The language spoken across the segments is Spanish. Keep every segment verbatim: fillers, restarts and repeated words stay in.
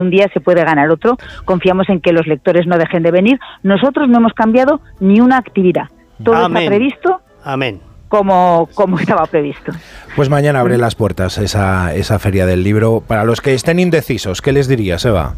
un día se puede ganar otro. Confiamos en que los lectores no dejen de venir. Nosotros no hemos cambiado ni una actividad. Todo Amén. está previsto. Amén. Como, como estaba previsto. Pues mañana abre las puertas esa, esa feria del libro. Para los que estén indecisos, ¿qué les dirías, Eva?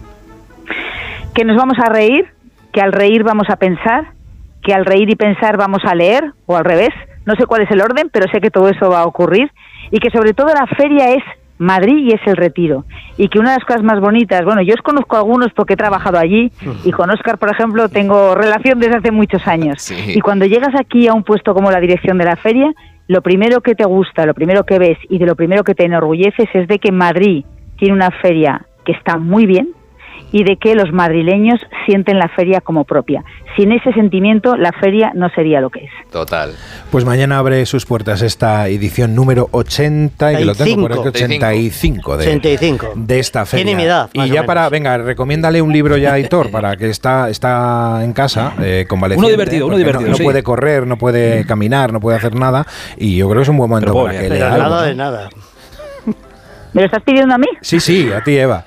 Que nos vamos a reír, que al reír vamos a pensar, que al reír y pensar vamos a leer, o al revés. No sé cuál es el orden, pero sé que todo eso va a ocurrir. Y que sobre todo la feria es Madrid y es el Retiro. Y que una de las cosas más bonitas, bueno, yo os conozco a algunos porque he trabajado allí, y con Óscar, por ejemplo, tengo relación desde hace muchos años. Sí. Y cuando llegas aquí a un puesto como la dirección de la feria, lo primero que te gusta, lo primero que ves y de lo primero que te enorgulleces es de que Madrid tiene una feria que está muy bien y de que los madrileños sienten la feria como propia. Sin ese sentimiento, la feria no sería lo que es. Total. Pues mañana abre sus puertas esta edición número ochenta, y que lo tengo por aquí, ochenta y cinco de, ochenta y cinco. de esta feria. Tiene mi edad, más y o ya menos. para, venga, recomiéndale un libro ya a Aitor, para que está, está en casa, eh, convaleciente. Uno divertido, uno porque divertido, No, no sí. puede correr, no puede caminar, no puede hacer nada, y yo creo que es un buen momento Pero para voy, que Pero lea algo, nada ¿no? de nada. ¿Me lo estás pidiendo a mí? Sí, sí, a ti, Eva.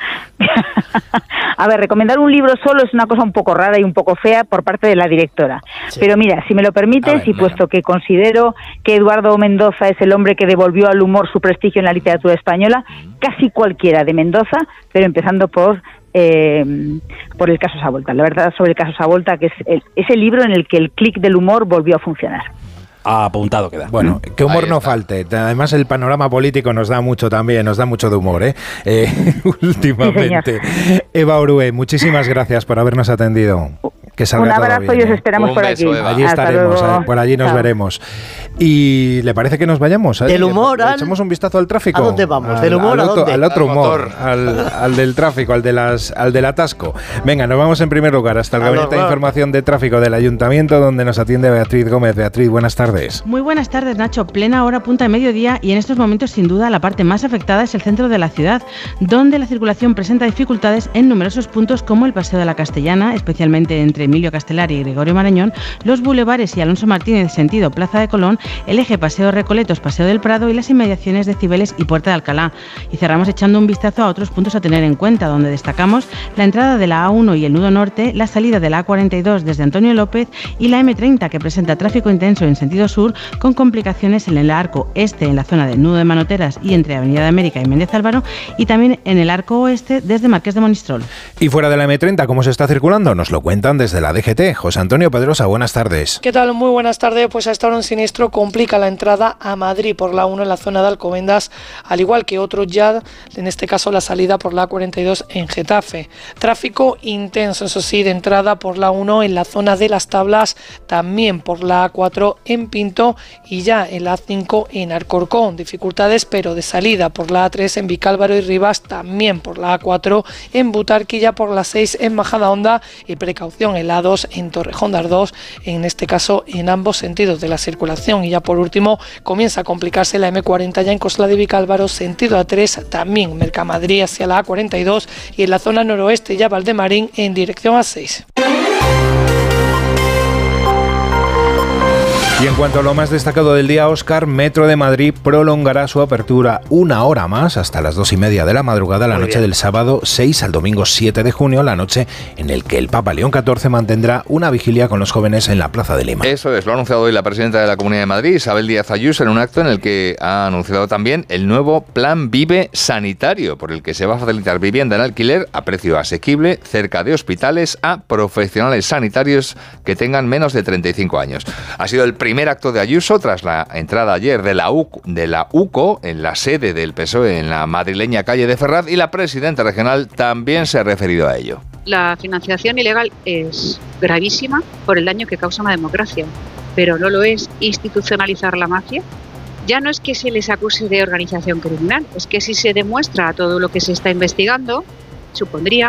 A ver, recomendar un libro solo es una cosa un poco rara y un poco fea por parte de la directora. Sí. Pero mira, si me lo permites, A ver, y venga. puesto que considero que Eduardo Mendoza es el hombre que devolvió al humor su prestigio en la literatura española, casi cualquiera de Mendoza, pero empezando por eh, por el caso Savolta. La verdad sobre el caso Savolta, que es el, ese libro en el que el clic del humor volvió a funcionar. Apuntado queda. Bueno, que humor Ahí no está. falte. Además, el panorama político nos da mucho también, nos da mucho de humor, ¿eh? eh últimamente. Eva Orue, muchísimas gracias por habernos atendido. Que salga Un todo abrazo bien, y os ¿eh? esperamos Un por beso, aquí. Eva. Allí Hasta estaremos, luego. eh, por allí nos Chao. veremos. ¿Y le parece que nos vayamos? Del humor al- Echamos un vistazo al tráfico. ¿A dónde vamos? Al- ¿Del humor al a otro, dónde? al otro Al humor, motor. al, al del tráfico, al, de las, al del atasco. Venga, nos vamos en primer lugar hasta el Al Gabinete de horror. Información de Tráfico del Ayuntamiento, donde nos atiende Beatriz Gómez. Beatriz, buenas tardes. Muy buenas tardes, Nacho. Plena hora punta de mediodía y en estos momentos, sin duda, la parte más afectada es el centro de la ciudad, donde la circulación presenta dificultades en numerosos puntos como el Paseo de la Castellana, especialmente entre Emilio Castelar y Gregorio Marañón, los bulevares y Alonso Martínez sentido Plaza de Colón, el eje Paseo Recoletos, Paseo del Prado y las inmediaciones de Cibeles y Puerta de Alcalá. Y cerramos echando un vistazo a otros puntos a tener en cuenta, donde destacamos la entrada de la A uno y el nudo norte, la salida de la A cuarenta y dos desde Antonio López y la eme treinta, que presenta tráfico intenso en sentido sur, con complicaciones en el arco este en la zona del nudo de Manoteras y entre Avenida de América y Méndez Álvaro, y también en el arco oeste desde Marqués de Monistrol. Y fuera de la eme treinta, ¿cómo se está circulando? Nos lo cuentan desde la D G T. José Antonio Pedrosa, buenas tardes. ¿Qué tal? Muy buenas tardes. Pues hasta ahora un siniestro complica la entrada a Madrid por la uno en la zona de Alcobendas, al igual que otro ya, en este caso la salida por la A cuarenta y dos en Getafe. Tráfico intenso, eso sí, de entrada por la uno en la zona de Las Tablas, también por la A cuatro en Pinto y ya en la A cinco en Alcorcón. Dificultades, pero de salida por la A tres en Vicálvaro y Rivas, también por la A cuatro en Butarquilla, por la seis en Majadahonda y precaución en la A dos en Torrejón de Ardoz, en este caso en ambos sentidos de la circulación. Y ya por último comienza a complicarse la eme cuarenta ya en Cosla de Vicálvaro, sentido A tres, también Mercamadrid hacia la A cuarenta y dos y en la zona noroeste ya Valdemarín en dirección A seis. Y en cuanto a lo más destacado del día, Óscar, Metro de Madrid prolongará su apertura una hora más hasta las dos y media de la madrugada, la Muy noche bien. del sábado seis al domingo siete de junio, la noche en el que el Papa León catorce mantendrá una vigilia con los jóvenes en la Plaza de Lima. Eso es, lo ha anunciado hoy la presidenta de la Comunidad de Madrid, Isabel Díaz Ayuso, en un acto en el que ha anunciado también el nuevo Plan Vive Sanitario, por el que se va a facilitar vivienda en alquiler a precio asequible cerca de hospitales a profesionales sanitarios que tengan menos de treinta y cinco años. Ha sido el primer acto de Ayuso tras la entrada ayer de la, U, de la UCO en la sede del P S O E en la madrileña calle de Ferraz, y la presidenta regional también se ha referido a ello. La financiación ilegal es gravísima por el daño que causa a una democracia, pero no lo es institucionalizar la mafia. Ya no es que se les acuse de organización criminal, es que si se demuestra todo lo que se está investigando, supondría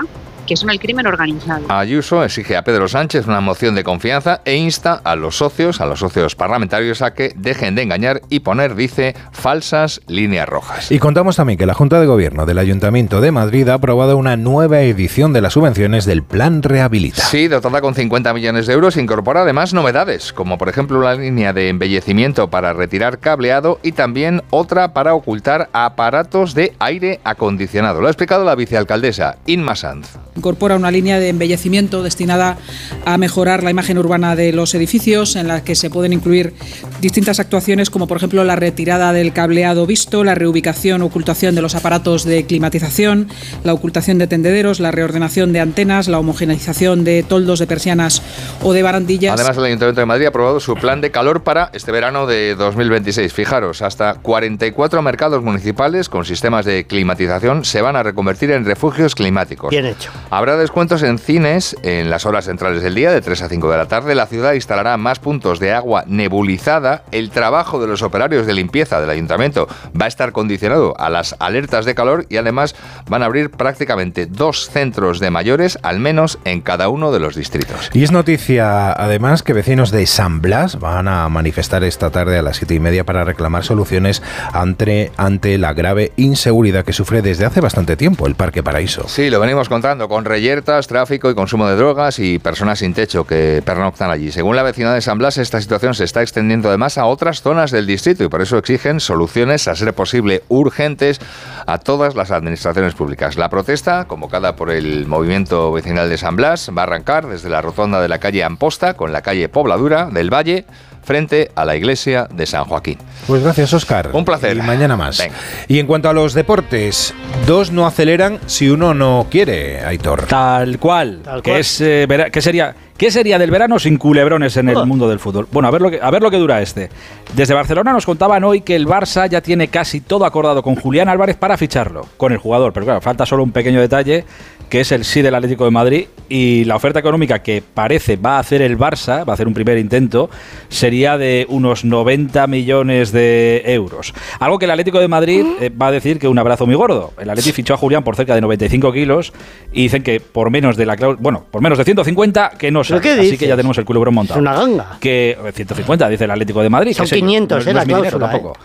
que son el crimen organizado. Ayuso exige a Pedro Sánchez una moción de confianza e insta a los socios, a los socios parlamentarios, a que dejen de engañar y poner, dice, falsas líneas rojas. Y contamos también que la Junta de Gobierno del Ayuntamiento de Madrid ha aprobado una nueva edición de las subvenciones del Plan Rehabilita. Sí, dotada con cincuenta millones de euros, incorpora además novedades, como por ejemplo la línea de embellecimiento para retirar cableado y también otra para ocultar aparatos de aire acondicionado. Lo ha explicado la vicealcaldesa Inma Sanz. Incorpora una línea de embellecimiento destinada a mejorar la imagen urbana de los edificios, en la que se pueden incluir distintas actuaciones, como por ejemplo la retirada del cableado visto, la reubicación o ocultación de los aparatos de climatización, la ocultación de tendederos, la reordenación de antenas, la homogeneización de toldos, de persianas o de barandillas. Además, el Ayuntamiento de Madrid ha aprobado su plan de calor para este verano de dos mil veintiséis. Fijaros, hasta cuarenta y cuatro mercados municipales con sistemas de climatización se van a reconvertir en refugios climáticos. Bien hecho. Habrá descuentos en cines en las horas centrales del día, de tres a cinco de la tarde. La ciudad instalará más puntos de agua nebulizada. El trabajo de los operarios de limpieza del ayuntamiento va a estar condicionado a las alertas de calor y además van a abrir prácticamente dos centros de mayores, al menos en cada uno de los distritos. Y es noticia, además, que vecinos de San Blas van a manifestar esta tarde a las siete y media para reclamar soluciones ante, ante la grave inseguridad que sufre desde hace bastante tiempo el Parque Paraíso. Sí, lo venimos contando, con reyertas, tráfico y consumo de drogas y personas sin techo que pernoctan allí. Según la vecindad de San Blas, esta situación se está extendiendo además a otras zonas del distrito y por eso exigen soluciones, a ser posible urgentes, a todas las administraciones públicas. La protesta, convocada por el movimiento vecinal de San Blas, va a arrancar desde la rotonda de la calle Amposta con la calle Pobladura del Valle, frente a la iglesia de San Joaquín. Pues gracias, Óscar. Un placer. Y mañana más. Venga. Y en cuanto a los deportes, dos no aceleran si uno no quiere, Aitor. Tal cual. Tal que cual. es eh, vera- ¿qué sería? ¿Qué sería del verano sin culebrones en el Oh. mundo del fútbol? Bueno, a ver lo que a ver lo que dura este. Desde Barcelona nos contaban hoy que el Barça ya tiene casi todo acordado con Julián Álvarez para ficharlo, con el jugador, pero claro, falta solo un pequeño detalle, que es el sí del Atlético de Madrid, y la oferta económica que parece va a hacer el Barça, va a hacer un primer intento, sería de unos noventa millones de euros. Algo que el Atlético de Madrid eh, va a decir que un abrazo muy gordo. El Atlético fichó a Julián por cerca de noventa y cinco kilos y dicen que por menos de la clau- bueno, por menos de ciento cincuenta que no ¿Pero sale. qué Así dices? que ya tenemos el culebrón Es montado. una ganga. Que ciento cincuenta dice el Atlético de Madrid. Son que sé yo, quinientos, no, eh, no la es mi dinero cláusula, tampoco.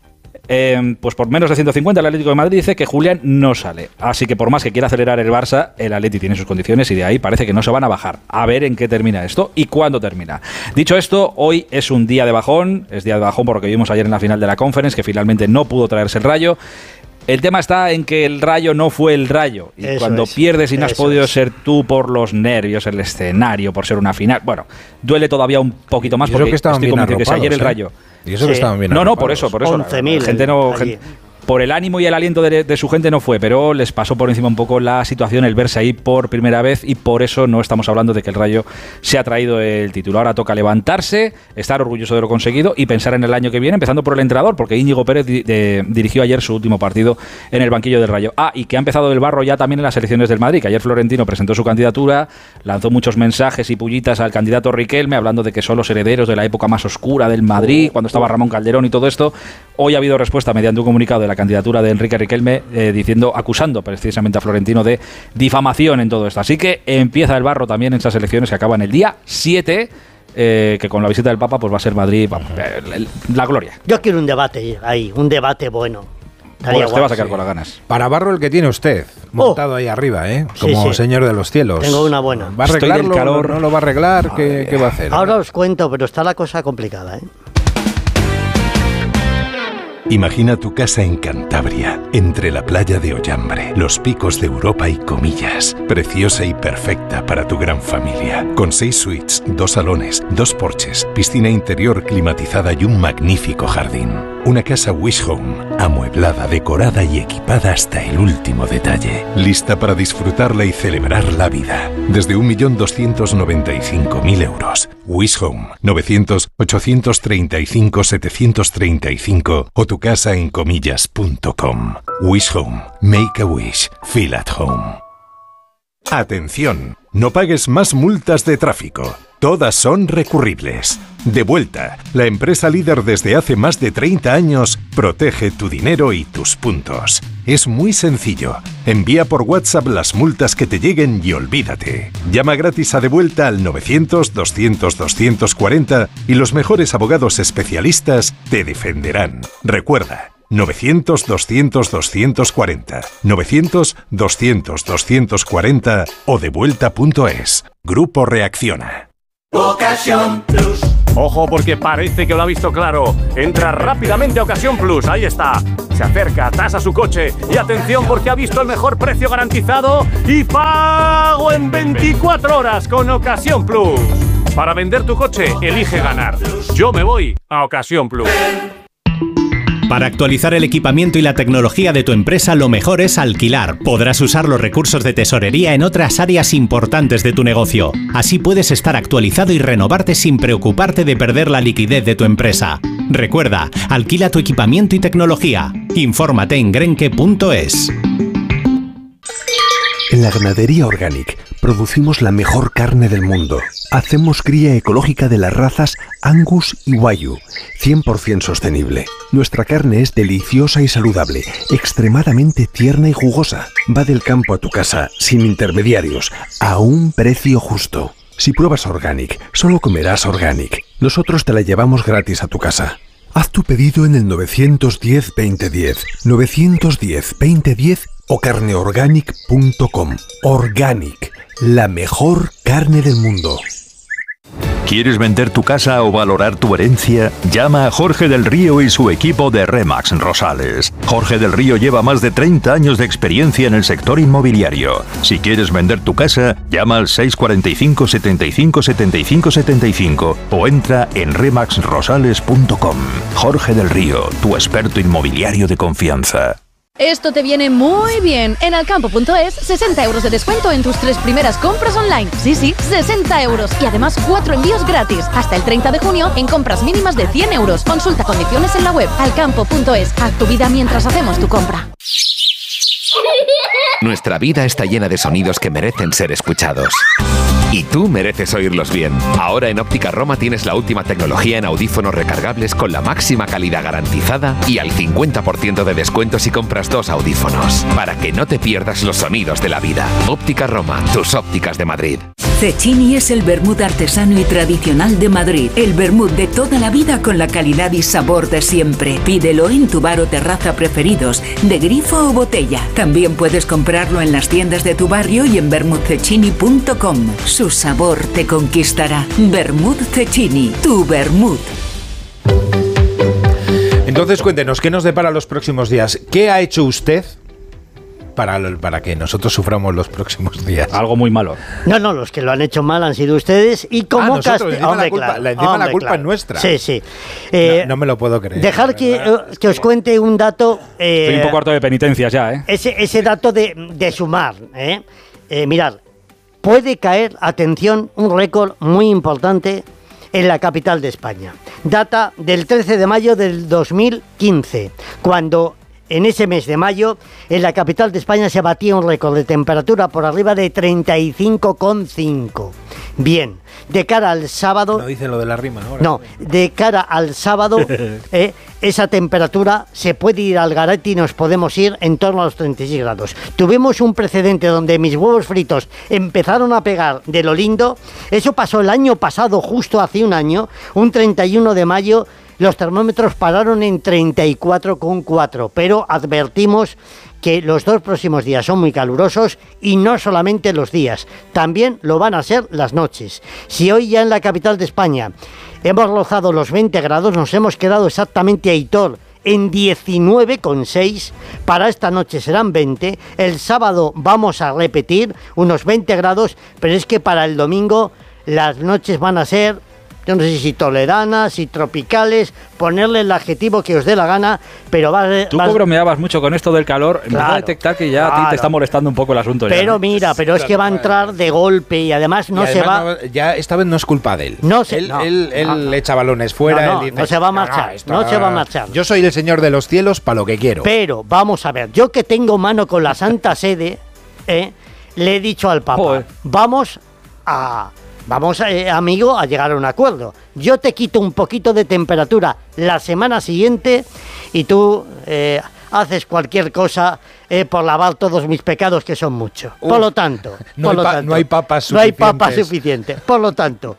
Eh, pues por menos de ciento cincuenta el Atlético de Madrid dice que Julián no sale. Así que por más que quiera acelerar el Barça, el Atleti tiene sus condiciones y de ahí parece que no se van a bajar. A ver en qué termina esto y cuándo termina. Dicho esto, hoy es un día de bajón. Es día de bajón por lo que vimos ayer en la final de la Conference, que finalmente no pudo traerse el Rayo. El tema está en que el Rayo no fue el Rayo. Y Eso cuando es, pierdes y no has eso podido es. ser tú por los nervios, el escenario, por ser una final, bueno, duele todavía un poquito más Y eso porque que estaban estoy bien convencido que si ayer el arropados, Rayo... ¿eh? Y eso que Sí. estaban bien No, no, arropados. por eso, por eso. once mil La gente no, allí. gen- por el ánimo y el aliento de, de su gente no fue, pero les pasó por encima un poco la situación, el verse ahí por primera vez, y por eso no estamos hablando de que el Rayo se ha traído el título. Ahora toca levantarse, estar orgulloso de lo conseguido y pensar en el año que viene, empezando por el entrenador, porque Íñigo Pérez di- de- dirigió ayer su último partido en el banquillo del Rayo. Ah, y que ha empezado el barro ya también en las elecciones del Madrid, que ayer Florentino presentó su candidatura, lanzó muchos mensajes y pullitas al candidato Riquelme, hablando de que son los herederos de la época más oscura del Madrid, cuando estaba Ramón Calderón y todo esto. Hoy ha habido respuesta mediante un comunicado de la candidatura de Enrique Riquelme, eh, diciendo, acusando precisamente a Florentino de difamación en todo esto. Así que empieza el barro también en esas elecciones que acaban el día siete, eh, que con la visita del Papa pues va a ser Madrid vamos, eh, el- la gloria. Yo quiero un debate ahí, un debate bueno. Estaría Pues te guay. vas a quedar con las ganas. Para barro el que tiene usted, montado ahí arriba, ¿eh? Sí, Como sí. señor de los cielos. Tengo una buena. ¿Va a Estoy del arreglarlo? calor. ¿No lo va a arreglar? ¿Qué, qué va a hacer? Ahora os cuento, pero está la cosa complicada, ¿eh? Imagina tu casa en Cantabria, entre la playa de Ollambre, los picos de Europa y Comillas. Preciosa y perfecta para tu gran familia. Con seis suites, dos salones, dos porches, piscina interior climatizada y un magnífico jardín. Una casa Wish Home, amueblada, decorada y equipada hasta el último detalle. Lista para disfrutarla y celebrar la vida. Desde un millón doscientos noventa y cinco mil euros. Wish Home, novecientos, ochocientos treinta y cinco, setecientos treinta y cinco o tu casa en comillas punto com. Wish Home. Make a wish. Feel at home. Atención. No pagues más multas de tráfico. todas son recurribles. Devuelta, la empresa líder desde hace más de treinta años, protege tu dinero y tus puntos. Es muy sencillo. Envía por WhatsApp las multas que te lleguen y olvídate. Llama gratis a Devuelta al novecientos, doscientos, doscientos cuarenta y los mejores abogados especialistas te defenderán. Recuerda, novecientos, doscientos, doscientos cuarenta, novecientos, doscientos, doscientos cuarenta o devuelta punto es. Grupo Reacciona. Ocasión Plus. Ojo, porque parece que lo ha visto claro. Entra rápidamente a Ocasión Plus, ahí está. Se acerca, tasa su coche y atención porque ha visto el mejor precio garantizado y pago en veinticuatro horas con Ocasión Plus. Para vender tu coche, elige ganar. Yo me voy a Ocasión Plus. Para actualizar el equipamiento y la tecnología de tu empresa, lo mejor es alquilar. Podrás usar los recursos de tesorería en otras áreas importantes de tu negocio. Así puedes estar actualizado y renovarte sin preocuparte de perder la liquidez de tu empresa. Recuerda, alquila tu equipamiento y tecnología. Infórmate en grenke punto es. En la Ganadería Organic producimos la mejor carne del mundo. Hacemos cría ecológica de las razas Angus y Wagyu, cien por ciento sostenible. Nuestra carne es deliciosa y saludable, extremadamente tierna y jugosa. Va del campo a tu casa, sin intermediarios, a un precio justo. Si pruebas Organic, solo comerás Organic. Nosotros te la llevamos gratis a tu casa. Haz tu pedido en el nueve uno cero, veinte diez, nueve uno cero, veinte diez o carneorganic punto com. Organic, la mejor carne del mundo. ¿Quieres vender tu casa o valorar tu herencia? Llama a Jorge del Río y su equipo de Remax Rosales. Jorge del Río lleva más de treinta años de experiencia en el sector inmobiliario. Si quieres vender tu casa, llama al seis cuatro cinco, setenta y cinco, setenta y cinco, setenta y cinco o entra en remax rosales punto com. Jorge del Río, tu experto inmobiliario de confianza. Esto te viene muy bien. En alcampo punto es, sesenta euros de descuento en tus tres primeras compras online. Sí, sí, sesenta euros. Y además cuatro envíos gratis. Hasta el treinta de junio en compras mínimas de cien euros. Consulta condiciones en la web alcampo punto es. Haz tu vida mientras hacemos tu compra. Nuestra vida está llena de sonidos que merecen ser escuchados. Y tú mereces oírlos bien. Ahora en Óptica Roma tienes la última tecnología en audífonos recargables con la máxima calidad garantizada y al cincuenta por ciento de descuento si compras dos audífonos. Para que no te pierdas los sonidos de la vida. Óptica Roma, tus ópticas de Madrid. Cecchini es el vermut artesano y tradicional de Madrid. El vermut de toda la vida con la calidad y sabor de siempre. Pídelo en tu bar o terraza preferidos, de grifo o botella. También puedes comprarlo en las tiendas de tu barrio y en vermut cecchini punto com. Su sabor te conquistará. Vermut Cecchini, tu vermut. Entonces cuéntenos, ¿qué nos depara los próximos días? ¿Qué ha hecho usted para, para que nosotros suframos los próximos días? Algo muy malo. No, no, los que lo han hecho mal han sido ustedes y como ah, nosotros, casti- encima hombre, la culpa, claro, la, encima hombre, la culpa claro. es nuestra. Sí, sí. Eh, no, no me lo puedo creer. Dejar que, eh, que os cuente un dato. Eh, Estoy un poco harto de penitencias ya, ¿eh? Ese, ese dato de, de sumar, ¿eh? Eh, mirad, puede caer, atención, un récord muy importante en la capital de España. Data del trece de mayo del dos mil quince, cuando en ese mes de mayo en la capital de España se batía un récord de temperatura por arriba de treinta y cinco coma cinco. Bien, de cara al sábado... No dicen lo de la rima ahora. No, de cara al sábado, eh, esa temperatura se puede ir al garete y nos podemos ir en torno a los treinta y seis grados. Tuvimos un precedente donde mis huevos fritos empezaron a pegar de lo lindo. Eso pasó el año pasado, justo hace un año, un treinta y uno de mayo, los termómetros pararon en treinta y cuatro coma cuatro, pero advertimos que los dos próximos días son muy calurosos y no solamente los días, también lo van a ser las noches. Si hoy ya en la capital de España hemos rozado los veinte grados, nos hemos quedado exactamente, Aitor, en diecinueve coma seis, para esta noche serán veinte, el sábado vamos a repetir unos veinte grados, pero es que para el domingo las noches van a ser... Yo no sé si toledanas, si tropicales, ponerle el adjetivo que os dé la gana, pero va a... Tú bromeabas mucho con esto del calor, claro, empezó a detectar que ya claro. a ti te está molestando un poco el asunto. Pero ya, ¿no? mira, pero es que va a entrar de golpe y además no y además se va... No, ya esta vez no es culpa de él. No se, él no, él, él no, no. echa balones fuera. No, no, él dice, no se va a marchar, no, está... no se va a marchar. Yo soy el señor de los cielos para lo que quiero. Pero, vamos a ver, yo que tengo mano con la Santa Sede, eh, le he dicho al Papa, Joder. vamos a... vamos, eh, amigo, a llegar a un acuerdo. Yo te quito un poquito de temperatura la semana siguiente y tú eh, haces cualquier cosa eh, por lavar todos mis pecados, que son muchos. Uf, por lo tanto, no, por hay lo pa- tanto, no hay papas no hay suficientes. papas suficientes. Por lo tanto,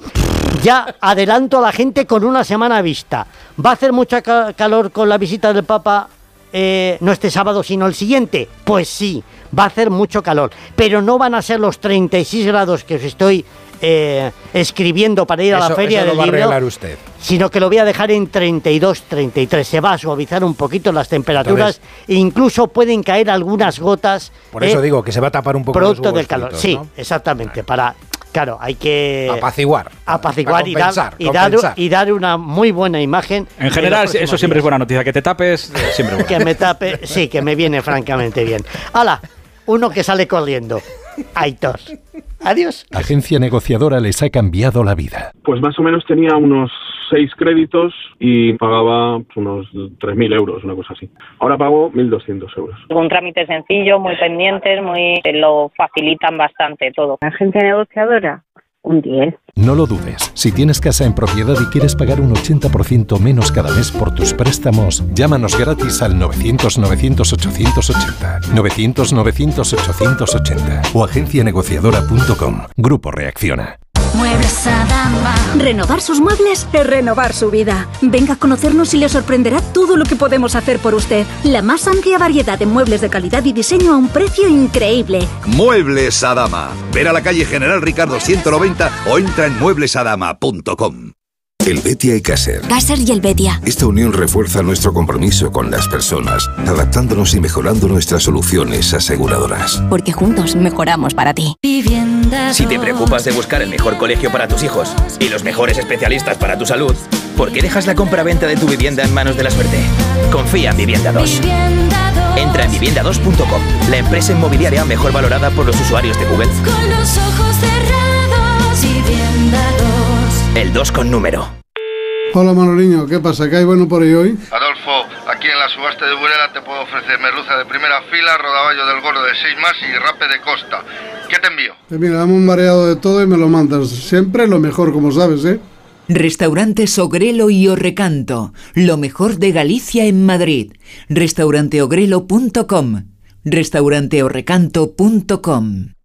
ya adelanto a la gente con una semana vista. ¿Va a hacer mucha ca- calor con la visita del Papa? Eh, no este sábado, sino el siguiente. Pues sí, va a hacer mucho calor, pero no van a ser los treinta y seis grados que os estoy eh, escribiendo para ir a Eso- la feria eso lo del va a libro, arreglar usted. sino que lo voy a dejar en treinta y dos, treinta y tres. Se va a suavizar un poquito las temperaturas e incluso pueden caer algunas gotas. Por eso eh, digo que se va a tapar un poco los producto huevos del calor. fritos, Sí, ¿no? exactamente. Para, claro, hay que Apaciguar. apaciguar Para y dar, compensar, y, dar, compensar. y dar una muy buena imagen. En general, los eso próximos siempre es días. buena noticia. Que te tapes, eh, siempre bueno. Que me tape, sí, que me viene francamente bien. ¡Hala! Uno que sale corriendo. Aitor. Adiós. Agencia negociadora les ha cambiado la vida. Pues más o menos tenía unos seis créditos y pagaba unos tres mil euros, una cosa así. Ahora pago mil doscientos euros. Un trámite sencillo, muy pendientes, muy lo facilitan bastante todo. Agencia negociadora, un diez. No lo dudes. Si tienes casa en propiedad y quieres pagar un ochenta por ciento menos cada mes por tus préstamos, llámanos gratis al novecientos, novecientos, ochocientos ochenta. novecientos, novecientos, ochocientos ochenta. O agencia negociadora punto com. Grupo Reacciona. Muebles Adama. Renovar sus muebles es renovar su vida. Venga a conocernos y le sorprenderá todo lo que podemos hacer por usted. La más amplia variedad de muebles de calidad y diseño a un precio increíble. Muebles Adama. Ver a la calle General Ricardo ciento noventa o entra en muebles adama punto com. Helvetia y Caser. Caser y Helvetia. Esta unión refuerza nuestro compromiso con las personas, adaptándonos y mejorando nuestras soluciones aseguradoras. Porque juntos mejoramos para ti. Si te preocupas de buscar el mejor colegio para tus hijos y los mejores especialistas para tu salud, ¿por qué dejas la compra-venta de tu vivienda en manos de la suerte? Confía en Vivienda dos. Entra en vivienda dos punto com, la empresa inmobiliaria mejor valorada por los usuarios de Google. Con los ojos cerrados, Vivienda dos. El dos con número. Hola Manoliño, ¿qué pasa? ¿Qué hay bueno por ahí hoy? Adolfo, aquí en la subasta de Burela te puedo ofrecer merluza de primera fila, rodaballo del gordo de seis más y rape de costa. ¿Qué te envío? Pues mira, dame un mareado de todo y me lo mandas. Siempre lo mejor, como sabes, ¿eh? Restaurantes Ogrelo y Orrecanto, lo mejor de Galicia en Madrid. restaurante ogrelo punto com, restaurante orrecanto punto com.